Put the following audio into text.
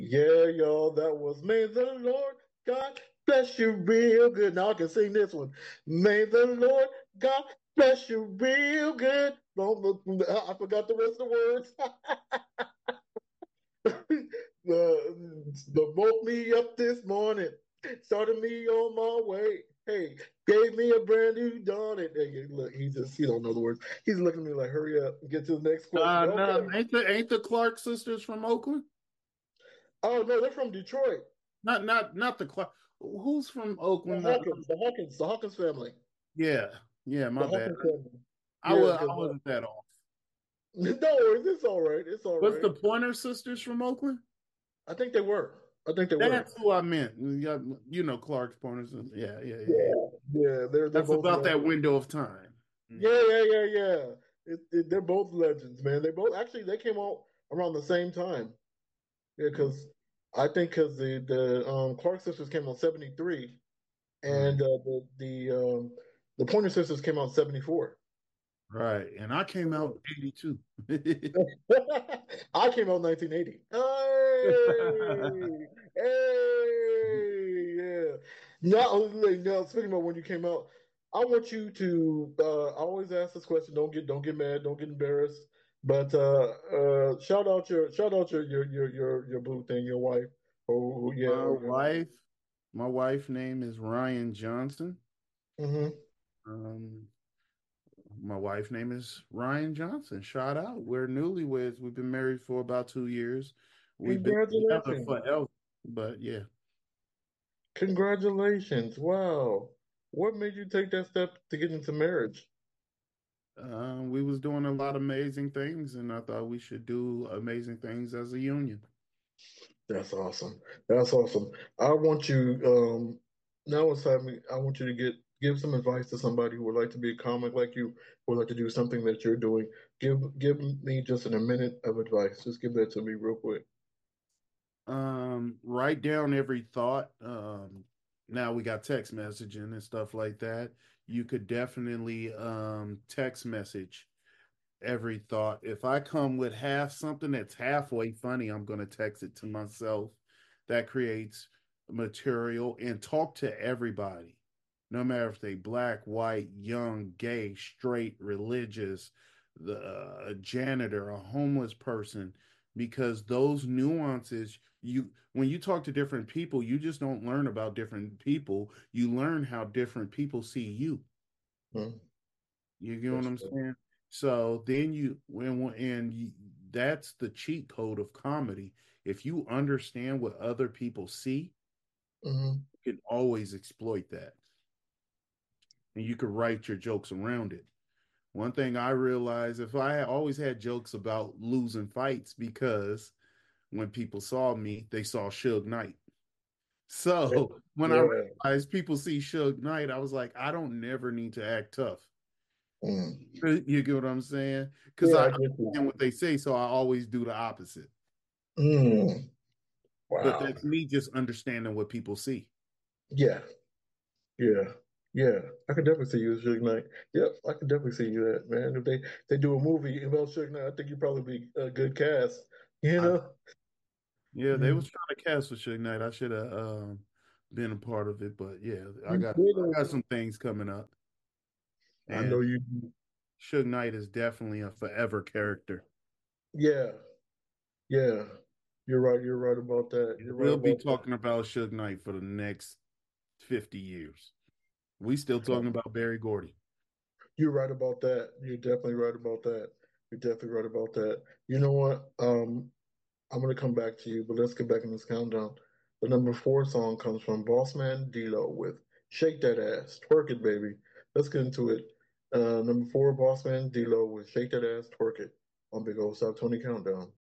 Yeah, y'all, that was May the Lord God bless you real good. Now I can sing this one. May the Lord God bless you real good. I forgot the rest of the words. Woke me up this morning, started me on my way. Hey, gave me a brand new dawn. And hey, look, he don't know the words. He's looking at me like, hurry up, get to the next question. No, Okay. ain't the Clark sisters from Oakland? Oh no, they're from Detroit. Not the Clark. Who's from The Oakland? Hawkins, the Hawkins family. Yeah, yeah, my The bad. Hawkins family. I Yeah, was I because wasn't that off. no worries, it's all right. It's all What's right. the Pointer sisters from Oakland? I think they were. I think they were. That's who I meant. Yeah, you know Clark's Pointer sisters. Yeah, yeah, yeah, yeah. Yeah, yeah, they're That's both about that legends. window of time. Mm. Yeah. They're both legends, man. They both actually they came out around the same time. Yeah, because I think because the Clark sisters came out 73, Right, and the Pointer sisters came out 74. right. And I came out 82. I came out 1980. Hey, yeah. Now, speaking about when you came out, I want you to. I always ask this question. Don't get mad. Don't get embarrassed. But shout out your boo thing, your wife. Oh yeah, My or your. wife, my wife name is Ryan Johnson. Hmm. Um, my wife name is Ryan Johnson. Shout out. We're newlyweds. We've been married for about 2 years. We've been together Congratulations! forever. But yeah, Congratulations! Wow. What made you take that step to get into marriage? we was doing a lot of amazing things, and I thought we should do amazing things as a union. That's awesome. That's awesome. I want you now it's time I want you to give some advice to somebody who would like to be a comic like you, who would like to do something that you're doing. Give me just in a minute of advice. Just give that to me real quick. Write down every thought. Now we got text messaging and stuff like that. You could definitely text message every thought. If I come with half something that's halfway funny, I'm going to text it to myself. That creates material and talk to everybody, no matter if they black, white, young, gay, straight, religious, the a janitor, a homeless person, because those nuances you when you talk to different people, you just don't learn about different people. You learn how different people see you. Hmm. You get what That's I'm good. saying? So then that's the cheat code of comedy. If you understand what other people see, Hmm. you can always exploit that, and you can write your jokes around it. One thing I realized, if I had always had jokes about losing fights, because when people saw me, they saw Suge Knight. So when I Yeah. realized people see Suge Knight, I was like, I don't never need to act tough. Mm. You get what I'm saying? Because Yeah, I I get you. understand what they say, so I always do the opposite. Mm. But Wow. that's me just understanding what people see. Yeah. Yeah. Yeah. I could definitely see you as Suge Knight. Yep, I could definitely see you that, man. If they do a movie about Suge Knight, I think you'd probably be a good cast. You I, know? yeah, they Mm. was trying to cast for Suge Knight. I should have been a part of it, but yeah, I You got did I it. got some things coming up, I know and you. Suge Knight is definitely a forever character. Yeah, yeah. You're right. You're right about that. And You're right we'll be about that. talking about Suge Knight for the next 50 years. We still talking about Barry Gordy. You're right about that. You're definitely right about that. You're definitely right about that. You know what? I'm gonna come back to you, but let's get back in this countdown. The number four song comes from Bossman D-Lo with "Shake That Ass, Twerk It, Baby." Let's get into it. Number four, Bossman D-Lo with "Shake That Ass, Twerk It" on Big Old South 20 Countdown.